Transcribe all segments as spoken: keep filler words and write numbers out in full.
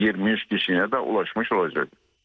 yirmi üç kişiye de ulaşmış olacak.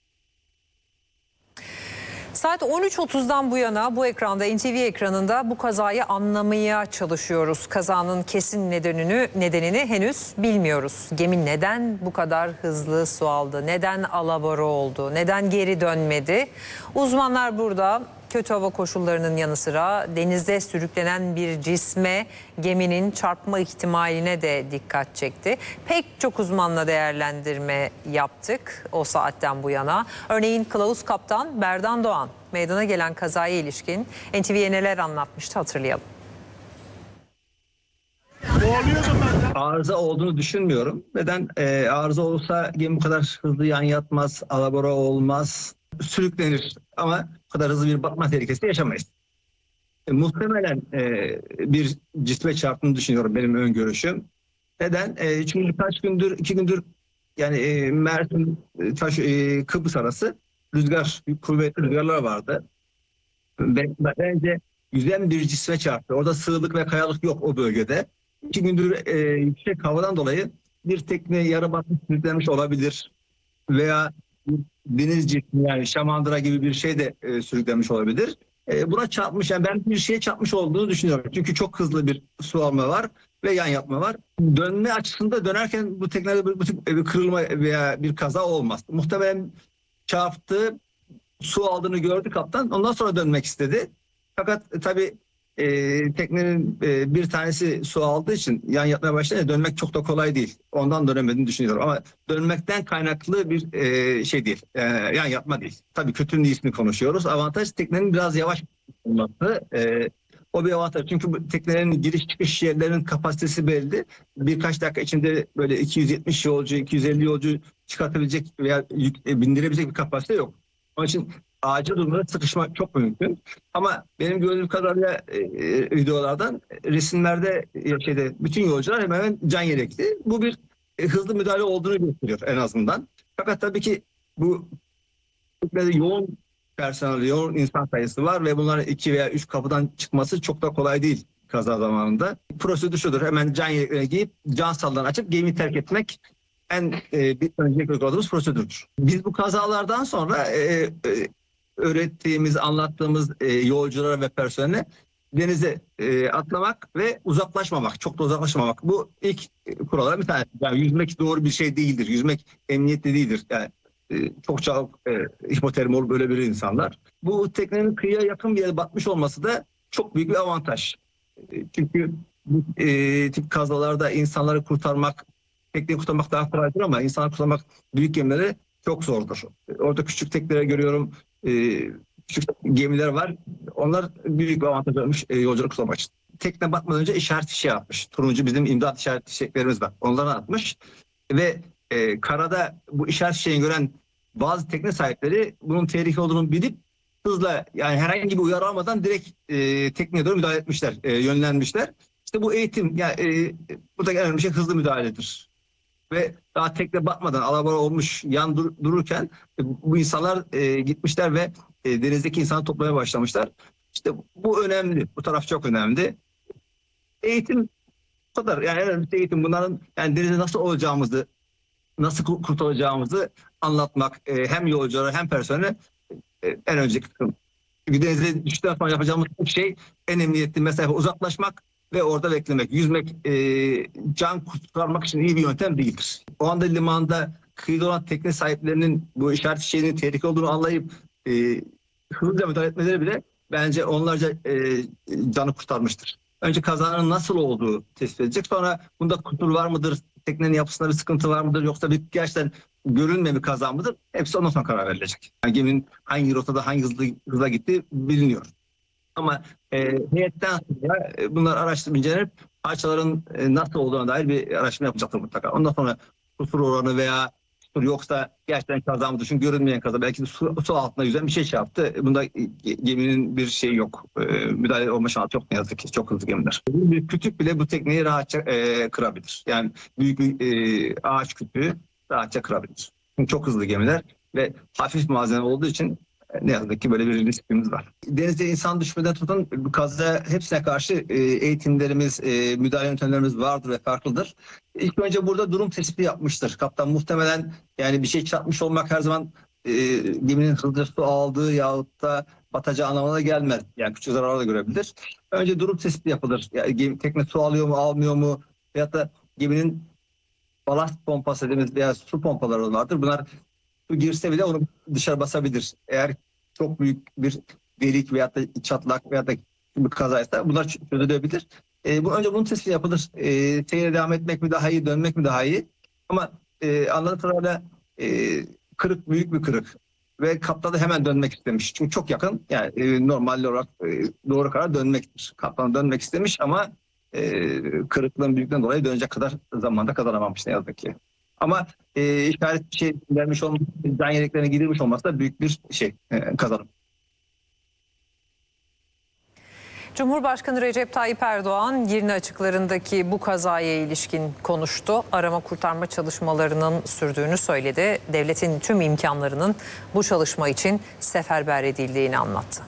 Saat on üç otuzdan bu yana bu ekranda, N T V ekranında bu kazayı anlamaya çalışıyoruz. Kazanın kesin nedenini, nedenini henüz bilmiyoruz. Gemi neden bu kadar hızlı su aldı? Neden alabora oldu? Neden geri dönmedi? Uzmanlar burada kötü hava koşullarının yanı sıra denizde sürüklenen bir cisme geminin çarpma ihtimaline de dikkat çekti. Pek çok uzmanla değerlendirme yaptık o saatten bu yana. Örneğin Kılavuz Kaptan Berdan Doğan meydana gelen kazaya ilişkin N T V'ye neler anlatmıştı hatırlayalım. Arıza olduğunu düşünmüyorum. Neden? Ee, arıza olursa gemi bu kadar hızlı yan yatmaz, alabora olmaz, sürüklenir ama bu kadar hızlı bir batma tehlikesi yaşamayız. E, muhtemelen e, bir cisme çarptığını düşünüyorum, benim öngörüşüm. Neden? E, çünkü birkaç gündür, iki gündür yani e, Mersin, e, taş, e, Kıbrıs arası rüzgar, kuvvetli rüzgarlar vardı. Ben, bence yüzen bir cisme çarptı. Orada sığlık ve kayalık yok o bölgede. İki gündür e, yüksek havadan dolayı bir tekne yarı batmış, sürüklenmiş olabilir. Veya deniz cismi, yani şamandıra gibi bir şey de e, sürüklenmiş olabilir. E, buna çarpmış, yani ben bir şeye çarpmış olduğunu düşünüyorum. Çünkü çok hızlı bir su alma var ve yan yapma var. Dönme açısında dönerken bu teknede bir, bir kırılma veya bir kaza olmaz. Muhtemelen çarptı, su aldığını gördü kaptan. Ondan sonra dönmek istedi. Fakat e, tabii e, teknenin e, bir tanesi su aldığı için yan yatmaya başlayınca dönmek çok da kolay değil. Ondan dönemediğini düşünüyorum. Ama dönmekten kaynaklı bir e, şey değil. E, yan yatma değil. Tabii kötünün iyisini konuşuyoruz. Avantaj teknenin biraz yavaş olması. E, o bir avantaj. Çünkü bu teknenin giriş çıkış yerlerinin kapasitesi belli. Birkaç dakika içinde böyle iki yüz yetmiş yolcu, iki yüz elli yolcu çıkartabilecek veya yük, e, bindirebilecek bir kapasite yok. Onun için acil durumda sıkışmak çok mümkün. Ama benim gördüğüm kadarıyla e, e, videolardan, resimlerde, e, şeyde bütün yolcular hemen hemen can yelekli. Bu bir e, hızlı müdahale olduğunu gösteriyor en azından. Fakat tabii ki bu yoğun personel, yoğun insan sayısı var ve bunların iki veya üç kapıdan çıkması çok da kolay değil kaza zamanında. Prosedür şudur: hemen can yeleklerini giyip can sallarını açıp gemiyi terk etmek en e, bir önceki uyguladığımız prosedürdür. Biz bu kazalardan sonra e, e, öğrettiğimiz, anlattığımız e, yolculara ve personele denize e, atlamak ve uzaklaşmamak, çok da uzaklaşmamak. Bu ilk e, kurallardan bir tanesi. Yani yüzmek doğru bir şey değildir. Yüzmek emniyetli değildir. Yani e, çok çabuk e, hipotermi olup ölebilir insanlar. Bu teknenin kıyıya yakın bir yere batmış olması da çok büyük bir avantaj. E, çünkü bu e, tip kazalarda insanları kurtarmak, tekneyi kurtarmak daha kolaydır ama insanları kurtarmak büyük gemileri çok zordur. Orada küçük tekneler görüyorum, e, küçük gemiler var. Onlar büyük bir avantaj olmuş e, yolculuk kurtarmak için. Tekne batmadan önce işaret fişeği atmış. Turuncu bizim imdat işaret fişeklerimiz var. Onları atmış ve e, karada bu işaret fişeğini gören bazı tekne sahipleri bunun tehlikeli olduğunu bilip hızla, yani herhangi bir uyarı almadan direkt e, tekneye doğru müdahale etmişler, e, yönlenmişler. İşte bu eğitim, yani e, buradaki en önemli şey hızlı müdahaledir. Ve daha tekne batmadan alabora olmuş yan dur, dururken e, bu insanlar e, gitmişler ve e, denizdeki insanı toplamaya başlamışlar. İşte bu önemli. Bu taraf çok önemli. Eğitim bu kadar. Yani en önemli eğitim. Bunların, yani denizde nasıl olacağımızı, nasıl kurtulacağımızı anlatmak e, hem yolculara hem personele e, en önceki kısım. Çünkü denize düştükten sonra yapacağımız şey en emniyetli mesafe uzaklaşmak ve orada beklemek. Yüzmek e, can kurtarmak için iyi bir yöntem değildir. O anda limanda kıyıda olan tekne sahiplerinin bu işaret fişeğinin tehlikeli olduğunu anlayıp e, hızlıca müdahale etmeleri bile bence onlarca e, canı kurtarmıştır. Önce kazanın nasıl olduğu tespit edilecek. Sonra bunda kusur var mıdır? Teknenin yapısında bir sıkıntı var mıdır? Yoksa bir gerçekten görünmeyen bir kaza mıdır? Hepsi ondan sonra karar verilecek. Yani geminin hangi rotada hangi hızla, hızla gittiği biliniyor. Ama e, heyetten sonra e, bunlar araştırıp incelenip parçaların e, nasıl olduğuna dair bir araştırma yapacaktır mutlaka. Ondan sonra kusur oranı veya kusur yoksa gerçekten kaza mıdır? Çünkü görünmeyen kaza, belki de su, su altında yüzen bir şey çarptı. Bunda geminin bir şeyi yok. E, müdahale olma şansı yok ne yazık ki. Çok hızlı gemiler. Bir kütük bile bu tekneyi rahatça e, kırabilir. Yani büyük bir e, ağaç kütüğü rahatça kırabilir. Çünkü çok hızlı gemiler ve hafif malzeme olduğu için Ne yazık ki böyle bir riskimiz var. Denizde insan düşmeden tutun kaza hepsine karşı eğitimlerimiz, müdahale yöntemlerimiz vardır ve farklıdır. İlk önce burada durum tespiti yapmıştır. Kaptan muhtemelen yani bir şey çarpmış olmak her zaman e, geminin hızlı su aldığı yahut da batacağı anlamına gelmez. Yani küçük zararlar da görebilir. Önce durum tespiti yapılır. Yani gemi, tekne su alıyor mu, almıyor mu? Veyahut da geminin balast pompası dediğimiz veya su pompaları vardır. Bunlar su girse bile onu dışarı basabilir. Eğer çok büyük bir delik veyahut da çatlak veyahut da bir kazaysa bunlar çözülebilir. E, bu önce bunun tespiti yapılır. E, seyre devam etmek mi daha iyi, dönmek mi daha iyi? Ama e, anladığım kadarıyla e, kırık büyük bir kırık ve kaptan da hemen dönmek istemiş. Çünkü çok yakın. Yani e, normal olarak e, doğru karar dönmektir. Kaptan dönmek istemiş ama e, kırıklığın büyüklüğünden dolayı dönecek kadar zamanda kazanamamış ne yazık ki. Ama e, işaret bir şey vermiş olması, can yeleklerine girilmiş olması da büyük bir şey e, kazanım. Cumhurbaşkanı Recep Tayyip Erdoğan Girne açıklarındaki bu kazaya ilişkin konuştu. Arama kurtarma çalışmalarının sürdüğünü söyledi. Devletin tüm imkanlarının bu çalışma için seferber edildiğini anlattı.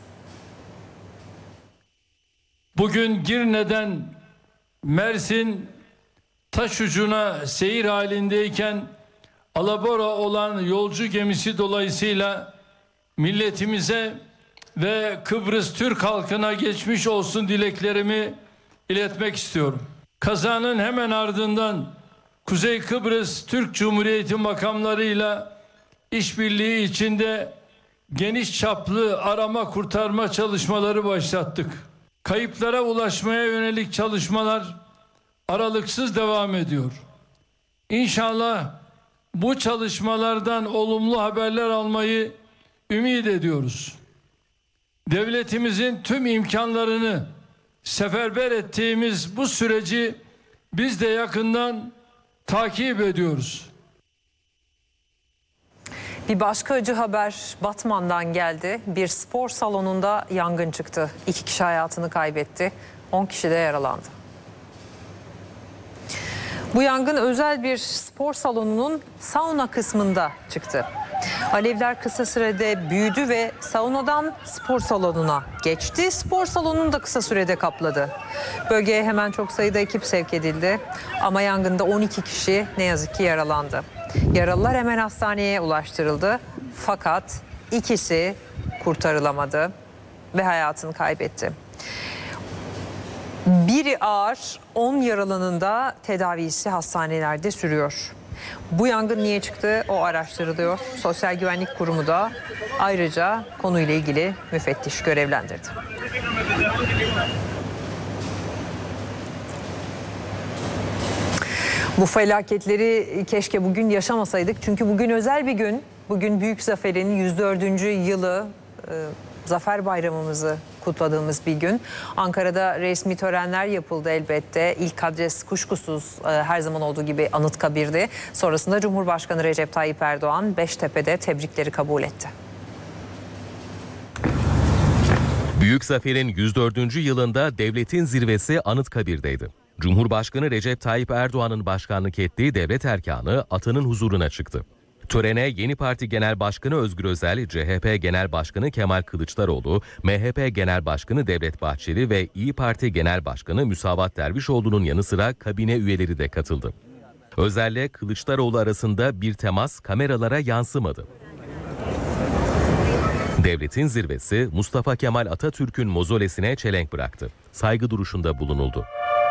Bugün Girne'den Mersin Taşucu'na seyir halindeyken alabora olan yolcu gemisi dolayısıyla milletimize ve Kıbrıs Türk halkına geçmiş olsun dileklerimi iletmek istiyorum. Kazanın hemen ardından Kuzey Kıbrıs Türk Cumhuriyeti makamlarıyla işbirliği içinde geniş çaplı arama kurtarma çalışmaları başlattık. Kayıplara ulaşmaya yönelik çalışmalar aralıksız devam ediyor. İnşallah bu çalışmalardan olumlu haberler almayı ümit ediyoruz. Devletimizin tüm imkanlarını seferber ettiğimiz bu süreci biz de yakından takip ediyoruz. Bir başka acı haber Batman'dan geldi. Bir spor salonunda yangın çıktı. İki kişi hayatını kaybetti. on kişi de yaralandı. Bu yangın özel bir spor salonunun sauna kısmında çıktı. Alevler kısa sürede büyüdü ve saunadan spor salonuna geçti. Spor salonunu da kısa sürede kapladı. Bölgeye hemen çok sayıda ekip sevk edildi. Ama yangında on iki kişi ne yazık ki yaralandı. Yaralılar hemen hastaneye ulaştırıldı. Fakat ikisi kurtarılamadı ve hayatını kaybetti. Biri ağır, on yaralının da tedavisi hastanelerde sürüyor. Bu yangın niye çıktı o araştırılıyor. Sosyal Güvenlik Kurumu da ayrıca konuyla ilgili müfettiş görevlendirdi. Bu felaketleri keşke bugün yaşamasaydık. Çünkü bugün özel bir gün. Bugün Büyük Zafer'in yüz dördüncü yılı, e, Zafer Bayramımızı kutladığımız bir gün. Ankara'da resmi törenler yapıldı elbette. İlk adres kuşkusuz e, her zaman olduğu gibi Anıtkabir'di. Sonrasında Cumhurbaşkanı Recep Tayyip Erdoğan Beştepe'de tebrikleri kabul etti. Büyük Zafer'in yüz dördüncü yılında devletin zirvesi Anıtkabir'deydi. Cumhurbaşkanı Recep Tayyip Erdoğan'ın başkanlık ettiği devlet erkanı atının huzuruna çıktı. Törene Yeni Parti Genel Başkanı Özgür Özel, C H P Genel Başkanı Kemal Kılıçdaroğlu, M H P Genel Başkanı Devlet Bahçeli ve İYİ Parti Genel Başkanı Müsavat Dervişoğlu'nun yanı sıra kabine üyeleri de katıldı. Özel'le Kılıçdaroğlu arasında bir temas kameralara yansımadı. Devletin zirvesi Mustafa Kemal Atatürk'ün mozolesine çelenk bıraktı. Saygı duruşunda bulunuldu.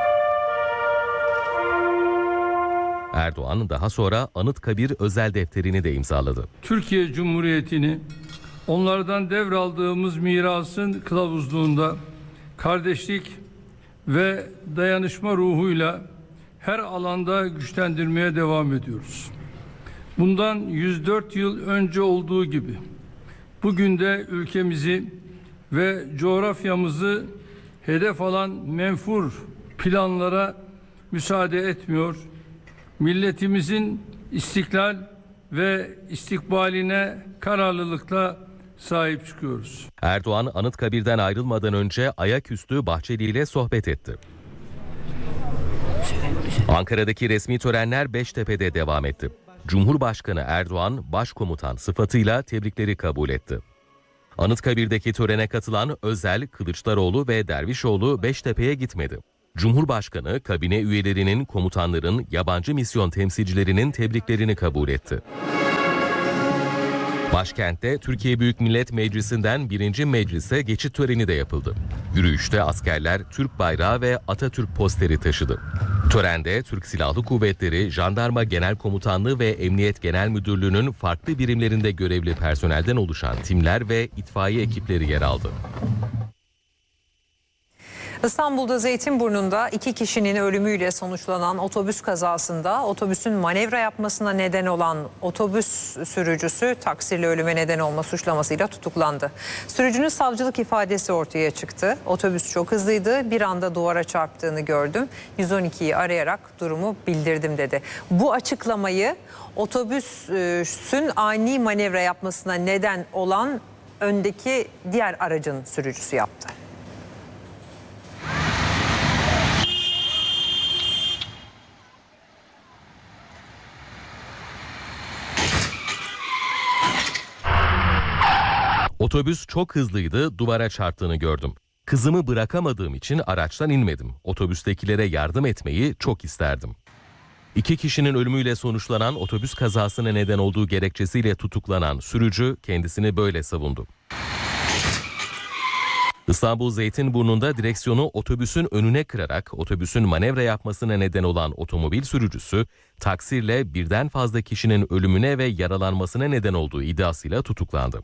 Erdoğan daha sonra Anıtkabir özel defterini de imzaladı. Türkiye Cumhuriyeti'ni onlardan devraldığımız mirasın kılavuzluğunda kardeşlik ve dayanışma ruhuyla her alanda güçlendirmeye devam ediyoruz. Bundan yüz dört yıl önce olduğu gibi bugün de ülkemizi ve coğrafyamızı hedef alan menfur planlara müsaade etmiyor. Milletimizin istiklal ve istikbaline kararlılıkla sahip çıkıyoruz. Erdoğan Anıtkabir'den ayrılmadan önce ayaküstü Bahçeli ile sohbet etti. Ankara'daki resmi törenler Beştepe'de devam etti. Cumhurbaşkanı Erdoğan başkomutan sıfatıyla tebrikleri kabul etti. Anıtkabir'deki törene katılan Özel, Kılıçdaroğlu ve Dervişoğlu Beştepe'ye gitmedi. Cumhurbaşkanı, kabine üyelerinin, komutanların, yabancı misyon temsilcilerinin tebriklerini kabul etti. Başkentte Türkiye Büyük Millet Meclisi'nden birinci meclise geçit töreni de yapıldı. Yürüyüşte askerler Türk bayrağı ve Atatürk posteri taşıdı. Törende Türk Silahlı Kuvvetleri, Jandarma Genel Komutanlığı ve Emniyet Genel Müdürlüğü'nün farklı birimlerinde görevli personelden oluşan timler ve itfaiye ekipleri yer aldı. İstanbul'da Zeytinburnu'nda iki kişinin ölümüyle sonuçlanan otobüs kazasında otobüsün manevra yapmasına neden olan otobüs sürücüsü taksirle ölüme neden olma suçlamasıyla tutuklandı. Sürücünün savcılık ifadesi ortaya çıktı. Otobüs çok hızlıydı, bir anda duvara çarptığını gördüm. yüz on ikiyi arayarak durumu bildirdim dedi. Bu açıklamayı otobüsün ani manevra yapmasına neden olan öndeki diğer aracın sürücüsü yaptı. Otobüs çok hızlıydı, duvara çarptığını gördüm. Kızımı bırakamadığım için araçtan inmedim. Otobüstekilere yardım etmeyi çok isterdim. İki kişinin ölümüyle sonuçlanan otobüs kazasına neden olduğu gerekçesiyle tutuklanan sürücü kendisini böyle savundu. İstanbul Zeytinburnu'nda direksiyonu otobüsün önüne kırarak otobüsün manevra yapmasına neden olan otomobil sürücüsü, taksirle birden fazla kişinin ölümüne ve yaralanmasına neden olduğu iddiasıyla tutuklandı.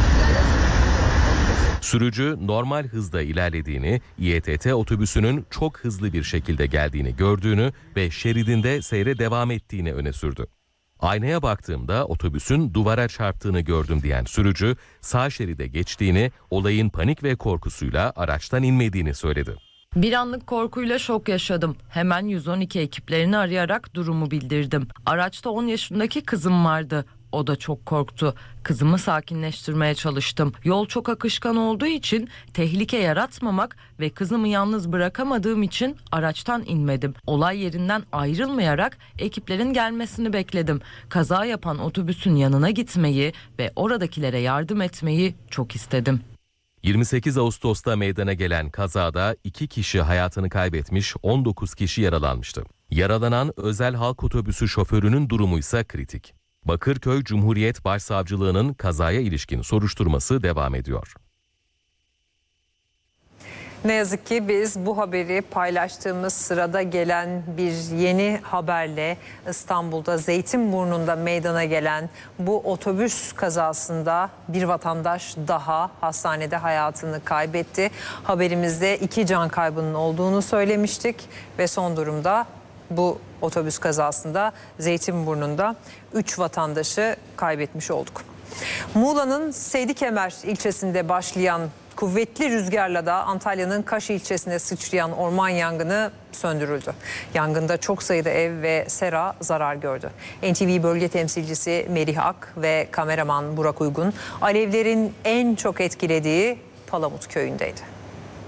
Sürücü normal hızda ilerlediğini, İETT otobüsünün çok hızlı bir şekilde geldiğini gördüğünü ve şeridinde seyre devam ettiğini öne sürdü. Aynaya baktığımda otobüsün duvara çarptığını gördüm diyen sürücü, sağ şeride geçtiğini, olayın panik ve korkusuyla araçtan inmediğini söyledi. Bir anlık korkuyla şok yaşadım. Hemen yüz on iki ekiplerini arayarak durumu bildirdim. Araçta on yaşındaki kızım vardı. O da çok korktu. Kızımı sakinleştirmeye çalıştım. Yol çok akışkan olduğu için tehlike yaratmamak ve kızımı yalnız bırakamadığım için araçtan inmedim. Olay yerinden ayrılmayarak ekiplerin gelmesini bekledim. Kaza yapan otobüsün yanına gitmeyi ve oradakilere yardım etmeyi çok istedim. yirmi sekiz Ağustos'ta meydana gelen kazada iki kişi hayatını kaybetmiş, on dokuz kişi yaralanmıştı. Yaralanan özel halk otobüsü şoförünün durumu ise kritik. Bakırköy Cumhuriyet Başsavcılığı'nın kazaya ilişkin soruşturması devam ediyor. Ne yazık ki biz bu haberi paylaştığımız sırada gelen bir yeni haberle İstanbul'da Zeytinburnu'nda meydana gelen bu otobüs kazasında bir vatandaş daha hastanede hayatını kaybetti. Haberimizde iki can kaybının olduğunu söylemiştik ve son durumda bu otobüs kazasında Zeytinburnu'nda üç vatandaşı kaybetmiş olduk. Muğla'nın Seydikemer ilçesinde başlayan kuvvetli rüzgarla da Antalya'nın Kaş ilçesine sıçrayan orman yangını söndürüldü. Yangında çok sayıda ev ve sera zarar gördü. N T V bölge temsilcisi Merih Ak ve kameraman Burak Uygun alevlerin en çok etkilediği Palamut köyündeydi.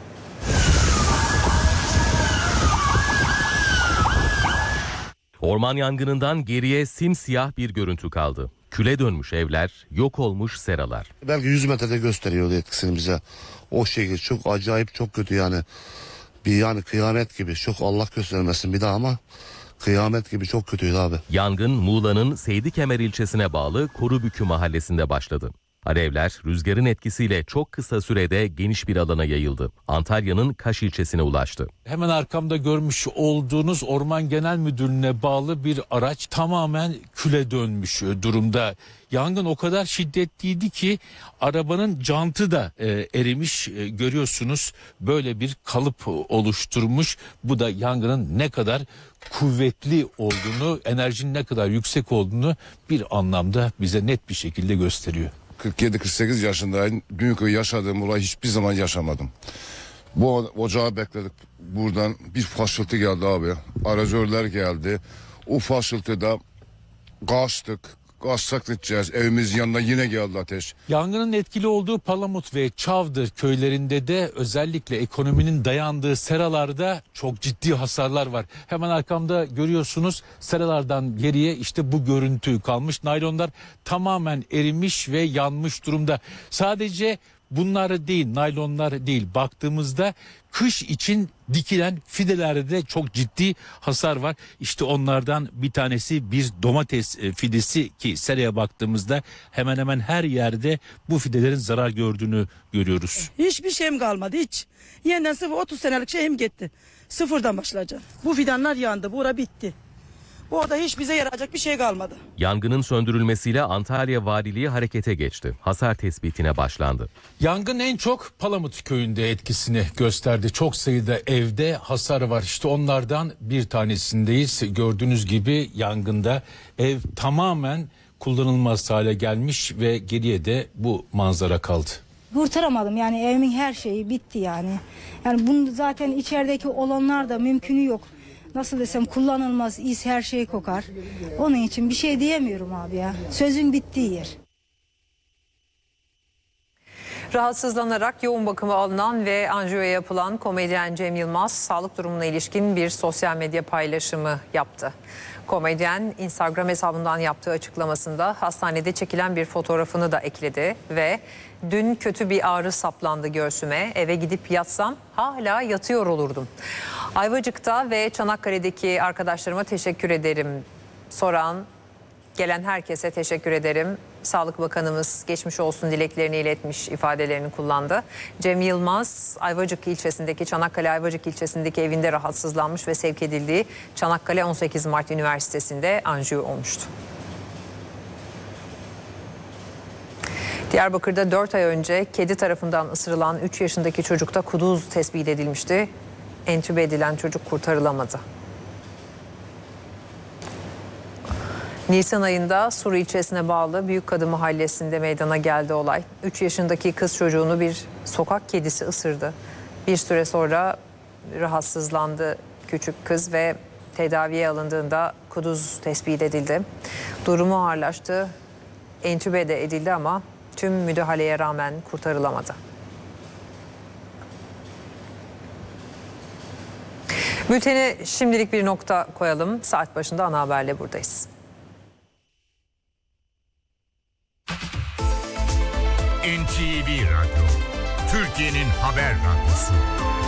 Orman yangınından geriye simsiyah bir görüntü kaldı. Küle dönmüş evler, yok olmuş seralar. Belki yüz metrede gösteriyordu etkisini bize. O şekilde çok acayip, çok kötü yani. Bir yani kıyamet gibi. Çok Allah göstermesin bir daha ama kıyamet gibi çok kötüydü abi. Yangın Muğla'nın Seydikemer ilçesine bağlı Korubükü mahallesinde başladı. Alevler rüzgarın etkisiyle çok kısa sürede geniş bir alana yayıldı. Antalya'nın Kaş ilçesine ulaştı. Hemen arkamda görmüş olduğunuz Orman Genel Müdürlüğü'ne bağlı bir araç tamamen küle dönmüş durumda. Yangın o kadar şiddetliydi ki arabanın jantı da e, erimiş. E, görüyorsunuz böyle bir kalıp oluşturmuş. Bu da yangının ne kadar kuvvetli olduğunu, enerjinin ne kadar yüksek olduğunu bir anlamda bize net bir şekilde gösteriyor. kırk yedi kırk sekiz yaşındayım. Dünkü yaşadığım olayı hiçbir zaman yaşamadım. Bu ocağı bekledik. Buradan bir faşıltı geldi abi. Arazörler geldi. O faşıltıda kaçtık. gaz saklayacağız. Evimizin yanına yine geldi ateş. Yangının etkili olduğu Palamut ve Çavdır köylerinde de özellikle ekonominin dayandığı seralarda çok ciddi hasarlar var. Hemen arkamda görüyorsunuz, seralardan geriye işte bu görüntü kalmış. Naylonlar tamamen erimiş ve yanmış durumda. Sadece bunlar değil, naylonlar değil, baktığımızda kış için dikilen fidelerde de çok ciddi hasar var. İşte onlardan bir tanesi bir domates fidesi ki seraya baktığımızda hemen hemen her yerde bu fidelerin zarar gördüğünü görüyoruz. Hiçbir şeyim kalmadı hiç. Yeniden sıfır otuz senelik şeyim gitti. Sıfırdan başlayacağım. Bu fidanlar yandı, bura bitti. Orada hiç bize yarayacak bir şey kalmadı. Yangının söndürülmesiyle Antalya Valiliği harekete geçti. Hasar tespitine başlandı. Yangın en çok Palamut köyünde etkisini gösterdi. Çok sayıda evde hasar var. İşte onlardan bir tanesindeyiz. Gördüğünüz gibi yangında ev tamamen kullanılmaz hale gelmiş ve geriye de bu manzara kaldı. Kurtaramadım, yani evimin her şeyi bitti yani. Yani bunu zaten içerideki olanlar da mümkünü yok. Nasıl desem, kullanılmaz, is her şey kokar. Onun için bir şey diyemiyorum abi ya. Sözün bittiği yer. Rahatsızlanarak yoğun bakıma alınan ve anjiyo yapılan komedyen Cem Yılmaz sağlık durumuna ilişkin bir sosyal medya paylaşımı yaptı. Komedyen Instagram hesabından yaptığı açıklamasında hastanede çekilen bir fotoğrafını da ekledi ve "Dün kötü bir ağrı saplandı göğsüme, eve gidip yatsam hala yatıyor olurdum. Ayvacık'ta ve Çanakkale'deki arkadaşlarıma teşekkür ederim. Soran, gelen herkese teşekkür ederim. Sağlık Bakanımız geçmiş olsun dileklerini iletmiş" ifadelerini kullandı. Cem Yılmaz, Ayvacık ilçesindeki, Çanakkale Ayvacık ilçesindeki evinde rahatsızlanmış ve sevk edildiği Çanakkale on sekiz Mart Üniversitesi'nde anjiyo olmuştu. Diyarbakır'da dört ay önce kedi tarafından ısırılan üç yaşındaki çocukta kuduz tespit edilmişti. Entübe edilen çocuk kurtarılamadı. Nisan ayında Sur ilçesine bağlı Büyükkadı mahallesinde meydana geldi olay. üç yaşındaki kız çocuğunu bir sokak kedisi ısırdı. Bir süre sonra rahatsızlandı küçük kız ve tedaviye alındığında kuduz tespit edildi. Durumu ağırlaştı, entübe de edildi ama tüm müdahaleye rağmen kurtarılamadı. Bültene şimdilik bir nokta koyalım. Saat başında ana haberle buradayız. N T V Radyo, Türkiye'nin haber radyosu.